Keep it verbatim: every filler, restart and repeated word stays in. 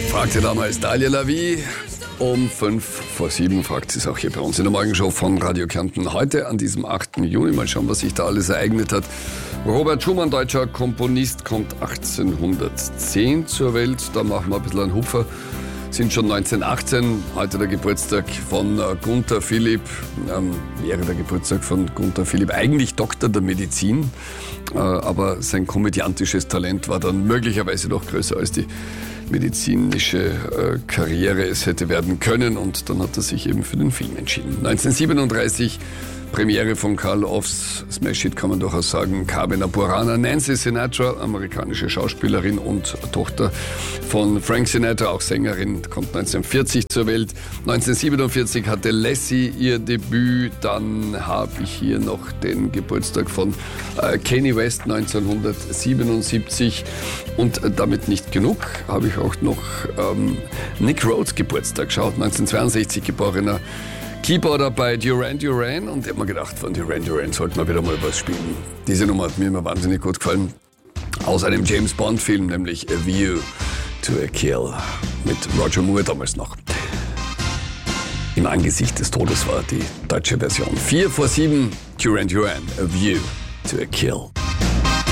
Fragte damals Dalia Lavi. Um fünf vor sieben fragt sie es auch hier bei uns in der Morgenshow von Radio Kärnten. Heute an diesem achten Juni, mal schauen, was sich da alles ereignet hat. Robert Schumann, deutscher Komponist, kommt achtzehnhundertzehn zur Welt. Da machen wir ein bisschen einen Hupfer. Sind schon neunzehnhundertachtzehn, heute der Geburtstag von Gunther Philipp. Ähm, wäre der Geburtstag von Gunther Philipp eigentlich Doktor der Medizin. Äh, aber sein komödiantisches Talent war dann möglicherweise noch größer als die medizinische äh, Karriere es hätte werden können, und dann hat er sich eben für den Film entschieden. neunzehnhundertsiebenunddreißig, Premiere von Karl Orffs Smash Hit, kann man durchaus sagen, Carmina Burana. Nancy Sinatra, amerikanische Schauspielerin und Tochter von Frank Sinatra, auch Sängerin, kommt neunzehnhundertvierzig zur Welt. neunzehnhundertsiebenundvierzig hatte Lassie ihr Debüt. Dann habe ich hier noch den Geburtstag von äh, Kanye West, neunzehnhundertsiebenundsiebzig. Und äh, damit nicht genug, habe ich auch noch ähm, Nick Rhodes Geburtstag geschaut, neunzehnhundertzweiundsechzig geborener Keyboarder bei Duran Duran, und ich habe mir gedacht, von Duran Duran sollten wir wieder mal was spielen. Diese Nummer hat mir immer wahnsinnig gut gefallen. Aus einem James Bond Film, nämlich A View to a Kill, mit Roger Moore damals noch. Im Angesicht des Todes war die deutsche Version. Vier vor sieben, Duran Duran, A View to a Kill.